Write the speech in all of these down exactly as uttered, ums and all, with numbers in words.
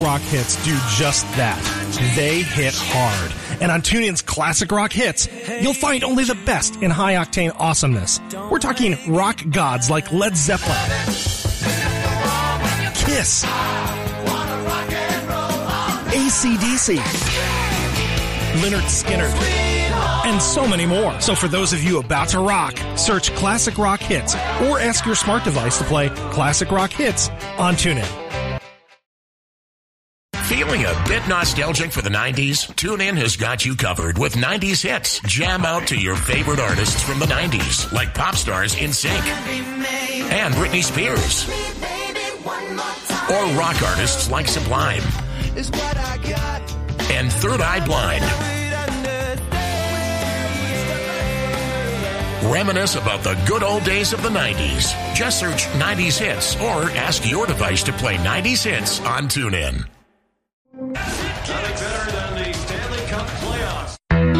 Rock hits do just that. They hit hard. And on TuneIn's Classic Rock Hits, you'll find only the best in high-octane awesomeness. We're talking rock gods like Led Zeppelin, Kiss, A C D C, Lynyrd Skynyrd, and so many more. So for those of you about to rock, search Classic Rock Hits or ask your smart device to play Classic Rock Hits on TuneIn. Feeling a bit nostalgic for the nineties? TuneIn has got you covered with nineties hits. Jam out to your favorite artists from the nineties, like pop stars In Sync and Britney Spears, or rock artists like Sublime and Third Eye Blind. Reminisce about the good old days of the nineties. Just search nineties hits or ask your device to play nineties hits on TuneIn. Nothing better than the Stanley Cup playoffs.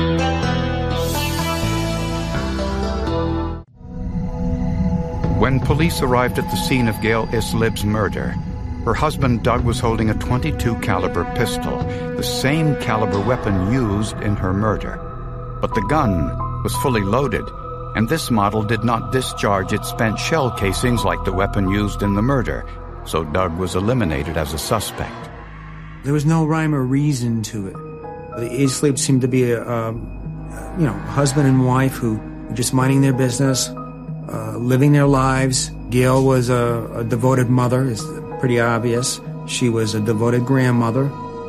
When police arrived at the scene of Gail Islib's murder, her husband Doug was holding a twenty-two caliber pistol, the same caliber weapon used in her murder. But the gun was fully loaded, and this model did not discharge its spent shell casings like the weapon used in the murder, so Doug was eliminated as a suspect. There was no rhyme or reason to it. The Islib seemed to be a, a, you know, husband and wife who were just minding their business, uh, living their lives. Gail was a, a devoted mother, it's pretty obvious. She was a devoted grandmother.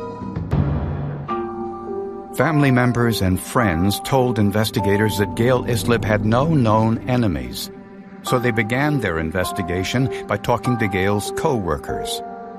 Family members and friends told investigators that Gail Islib had no known enemies, so they began their investigation by talking to Gail's co-workers.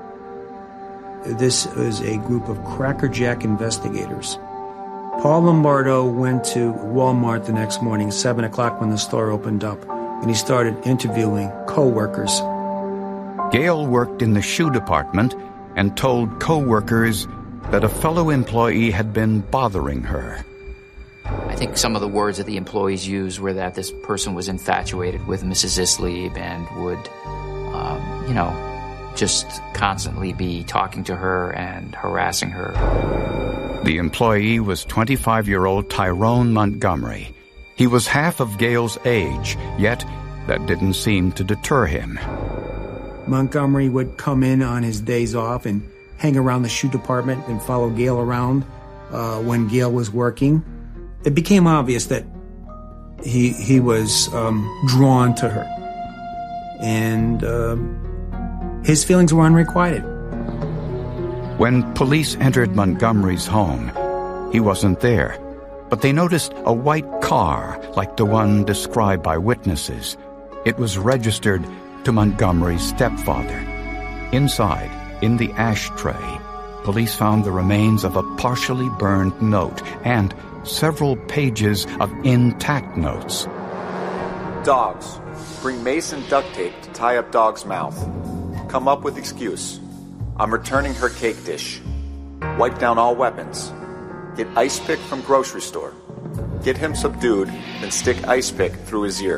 This was a group of crackerjack investigators. Paul Lombardo went to Walmart the next morning, seven o'clock when the store opened up, and he started interviewing co-workers. Gail worked in the shoe department and told co-workers that a fellow employee had been bothering her. I think some of the words that the employees used were that this person was infatuated with Missus Islib and would, um, you know, just constantly be talking to her and harassing her. The employee was twenty-five-year-old Tyrone Montgomery. He was half of Gail's age, yet that didn't seem to deter him. Montgomery would come in on his days off and hang around the shoe department and follow Gail around uh, when Gail was working. It became obvious that he he was um, drawn to her, and uh, his feelings were unrequited. When police entered Montgomery's home, he wasn't there, but they noticed a white car like the one described by witnesses. It was registered to Montgomery's stepfather. Inside, in the ashtray, police found the remains of a partially burned note and several pages of intact notes. Dogs. Bring mace and duct tape to tie up dog's mouth. Come up with excuse. I'm returning her cake dish. Wipe down all weapons. Get ice pick from grocery store. Get him subdued, then stick ice pick through his ear.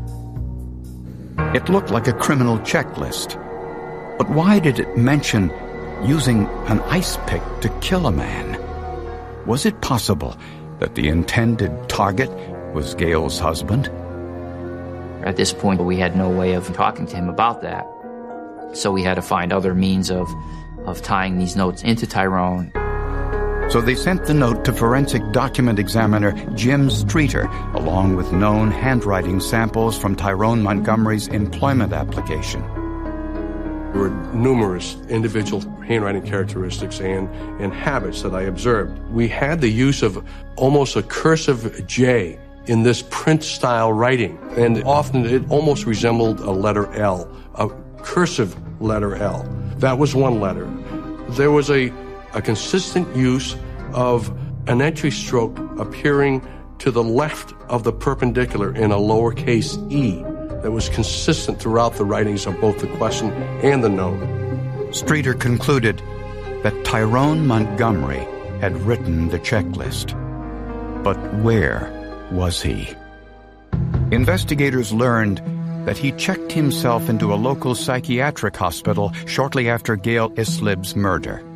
It looked like a criminal checklist. But why did it mention using an ice pick to kill a man? Was it possible that the intended target was Gail's husband? At this point, we had no way of talking to him about that. So we had to find other means of, of tying these notes into Tyrone. So they sent the note to forensic document examiner Jim Streeter, along with known handwriting samples from Tyrone Montgomery's employment application. There were numerous individual handwriting characteristics and, and habits that I observed. We had the use of almost a cursive J in this print-style writing, and often it almost resembled a letter L, a cursive letter L. That was one letter. There was a, a consistent use of an entry stroke appearing to the left of the perpendicular in a lowercase e that was consistent throughout the writings of both the question and the note. Streeter concluded that Tyrone Montgomery had written the checklist. But where was he? Investigators learned that he checked himself into a local psychiatric hospital shortly after Gail Islib's murder.